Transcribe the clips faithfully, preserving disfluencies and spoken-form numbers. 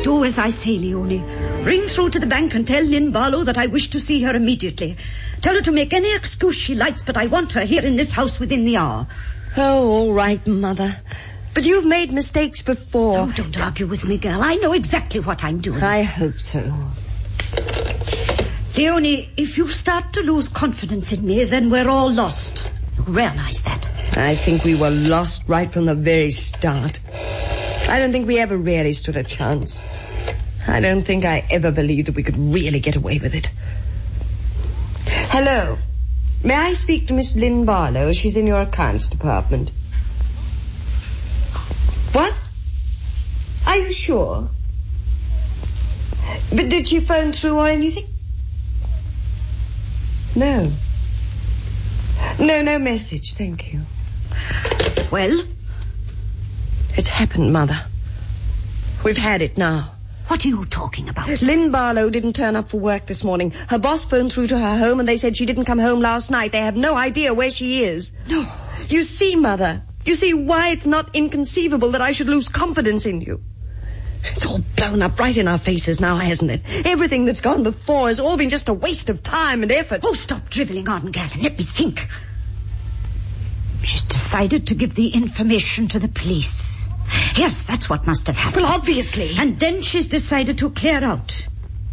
Do as I say, Leonie. Ring through to the bank and tell Lynn Barlow that I wish to see her immediately. Tell her to make any excuse she likes, but I want her here in this house within the hour. Oh, all right, Mother. But you've made mistakes before. Oh, don't argue with me, girl. I know exactly what I'm doing. I hope so. Leonie, if you start to lose confidence in me, then we're all lost. You realize that? I think we were lost right from the very start. I don't think we ever really stood a chance. I don't think I ever believed that we could really get away with it. Hello. May I speak to Miss Lynn Barlow? She's in your accounts department. What? Are you sure? But did she phone through or anything? No. No, no message, thank you. Well? It's happened, Mother. We've had it now. What are you talking about? Lynn Barlow didn't turn up for work this morning. Her boss phoned through to her home and they said she didn't come home last night. They have no idea where she is. No. You see, Mother, you see why it's not inconceivable that I should lose confidence in you. It's all blown up right in our faces now, hasn't it? Everything that's gone before has all been just a waste of time and effort. Oh, stop drivelling on, girl, and let me think. She's decided to give the information to the police. Yes, that's what must have happened. Well, obviously. And then she's decided to clear out.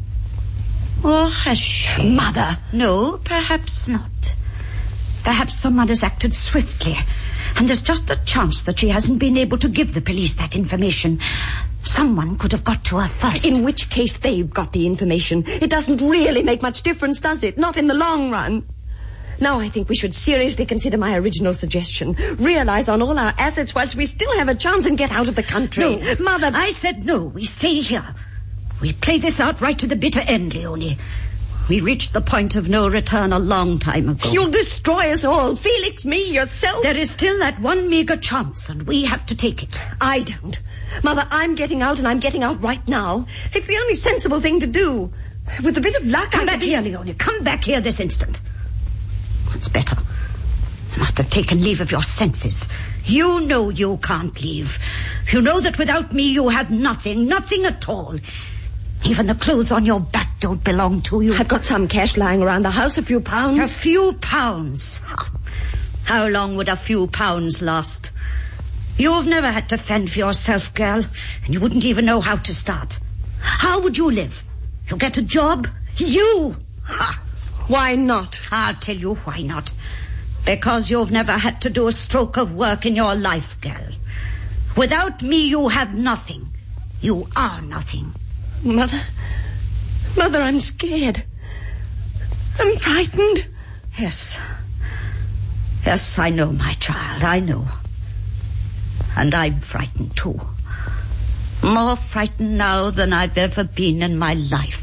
Or has she? Mother. No, perhaps not. Perhaps someone has acted swiftly. And there's just a chance that she hasn't been able to give the police that information. Someone could have got to her first. In which case they've got the information. It doesn't really make much difference, does it? Not in the long run. Now I think we should seriously consider my original suggestion. Realize on all our assets whilst we still have a chance and get out of the country. No, Mother... I said no. We stay here. We play this out right to the bitter end, Leonie. We reached the point of no return a long time ago. You'll destroy us all. Felix, me, yourself. There is still that one meager chance, and we have to take it. I don't. Mother, I'm getting out, and I'm getting out right now. It's the only sensible thing to do. With a bit of luck... Come I back could... here, Leonie. Come back here this instant. It's better. You must have taken leave of your senses. You know you can't leave. You know that without me you have nothing, nothing at all. Even the clothes on your back don't belong to you. I've got some cash lying around the house, a few pounds. A few pounds? How long would a few pounds last? You've never had to fend for yourself, girl, and you wouldn't even know how to start. How would you live? You get a job? You? Ha! Why not? I'll tell you why not. Because you've never had to do a stroke of work in your life, girl. Without me, you have nothing. You are nothing. Mother, Mother, I'm scared. I'm frightened. Yes. Yes, I know, my child, I know. And I'm frightened, too. More frightened now than I've ever been in my life.